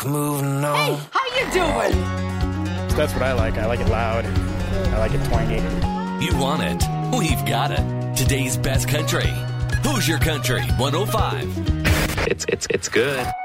Moving on. Hey, how you doing? That's what I like. I like it loud. I like it twangy. You want it? We've got it. Today's best country. Hoosier Country 105. It's good.